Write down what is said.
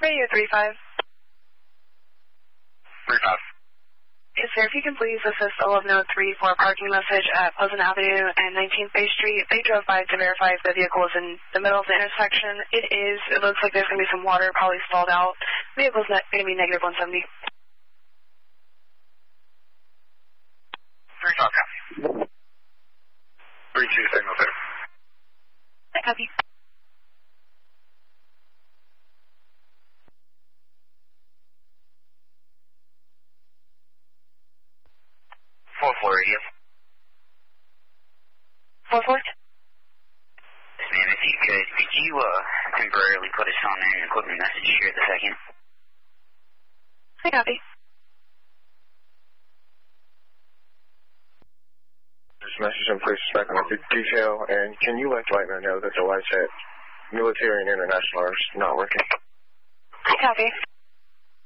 Radio 35. 35. Yes, sir. If you can please assist 1103 for a parking message at Pleasant Avenue and 19th Bay Street. They drove by to verify if the vehicle is in the middle of the intersection. It is. It looks like there's going to be some water probably stalled out. Vehicle's going to be negative 170. 35 copy. 32 signal 2. I copy. 4-4 radio. 4-4? Yes, ma'am, if you could you temporarily put us on an equipment message here at the second? I copy. This message in police respect with detail, and can you let Lightner know that the lights at Military and International are not working? I copy.